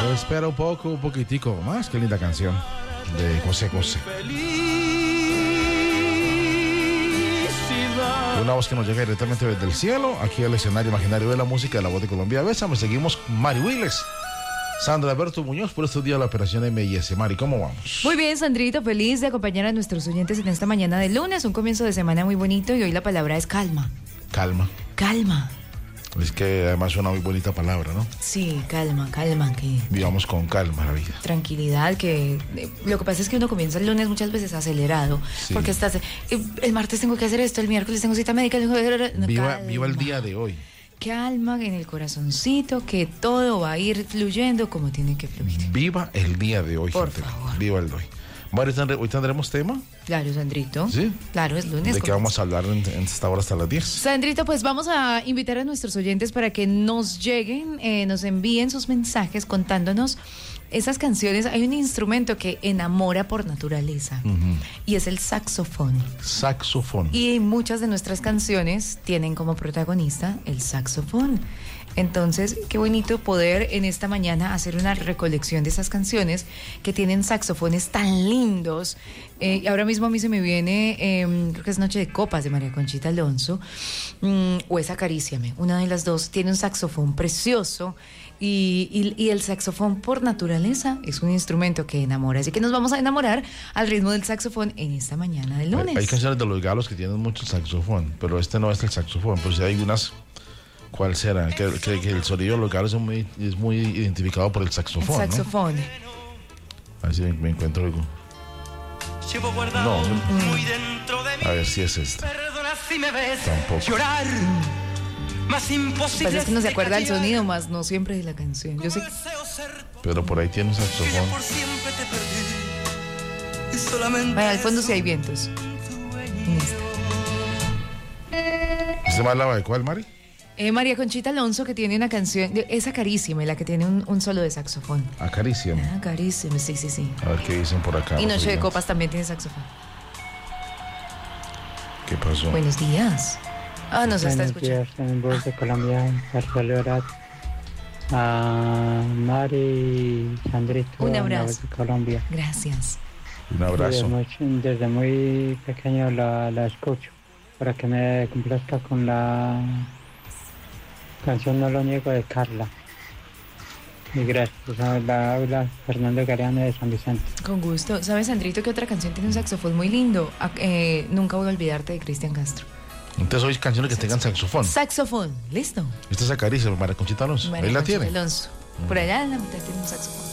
Espera un poquitico más. Qué linda canción de José José. Una voz que nos llega directamente desde el cielo, aquí al escenario imaginario de la música de la voz de Colombia. Bésame, seguimos con Mari Willes. Sandra Alberto Muñoz, por estos días de la operación MIS. Mari, ¿cómo vamos? Muy bien, Sandrito, feliz de acompañar a nuestros oyentes en esta mañana de lunes, un comienzo de semana muy bonito, y hoy la palabra es calma. Calma. Calma. Es que además es una muy bonita palabra, ¿no? Sí, calma, que vivamos con calma la vida. Tranquilidad, que lo que pasa es que uno comienza el lunes muchas veces acelerado, sí. Porque estás, el martes tengo que hacer esto, el miércoles tengo cita médica, viva el día de hoy. Calma en el corazoncito, que todo va a ir fluyendo como tiene que fluir. Viva el día de hoy, por gente. favor. Viva el de hoy. Bueno, hoy tendremos tema. Claro, Sandrito. ¿Sí? Claro, es lunes. ¿De qué vamos a hablar en esta hora hasta las 10? Sandrito, pues vamos a invitar a nuestros oyentes para que nos lleguen, nos envíen sus mensajes contándonos esas canciones. Hay un instrumento que enamora por naturaleza, y es el saxofón. Saxofón. Y muchas de nuestras canciones tienen como protagonista el saxofón. Entonces, qué bonito poder en esta mañana hacer una recolección de esas canciones que tienen saxofones tan lindos. Y ahora mismo a mí se me viene, creo que es Noche de Copas de María Conchita Alonso, o es Acaríciame. Una de las dos tiene un saxofón precioso. Y el saxofón por naturaleza es un instrumento que enamora. Así que nos vamos a enamorar al ritmo del saxofón en esta mañana del lunes. Hay canciones de los galos que tienen mucho saxofón, pero este no es el saxofón. Pero si hay unas... ¿Cuál será? Que el sonido de los galos es muy identificado por el saxofón. El saxofón. ¿No? A ver si me encuentro algo. No. A ver si es este. Tampoco. Llorar. Más imposible. Pues es que no se acuerda el sonido, más no siempre de la canción. Yo sé. Pero por ahí tiene un saxofón. Bueno, al fondo sí hay vientos. ¿Usted me hablaba de cuál, Mari? María Conchita Alonso, que tiene una canción, es Acaríciame, la que tiene un solo de saxofón. Acaríciame. Acaríciame, sí. A ver qué dicen por acá. Y Noche de Copas también tiene saxofón. ¿Qué pasó? Buenos días. Nos está escuchando. Buenos días, en Voz de Colombia, para celebrar a Mari y Sandrito. Un abrazo. Voz de Colombia. Gracias. Un abrazo. Desde muy pequeño la escucho, para que me complazca con la canción No lo niego de Carla. Y gracias. La habla Fernando Galeano de San Vicente. Con gusto. ¿Sabes, Sandrito, que otra canción tiene un saxofón muy lindo? Nunca voy a olvidarte, de Cristian Castro. Entonces oís canciones que tengan saxofón. Saxofón, listo. Esta es Acaríciame, María Conchita Alonso. Ahí la tiene. Alonso. Por allá en la mitad tiene un saxofón.